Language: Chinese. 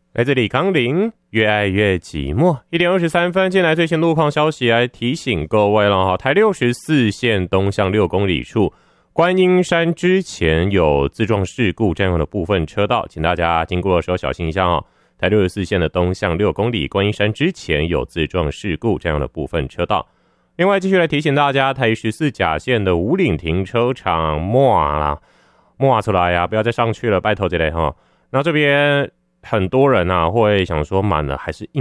来自李康林，越爱越寂寞。1:23，进来最新路况消息来提醒各位了哈。台64线东向6公里处，观音山之前有自撞事故占用的部分车道，请大家经过的时候小心一下哦。台64线的东向6公里，观音山之前有自撞事故占用的部分车道。另外，继续来提醒大家，台14甲线的五岭停车场抹出来呀，不要再上去了，拜托这类哈。那这边很多人啊会想说满了还是硬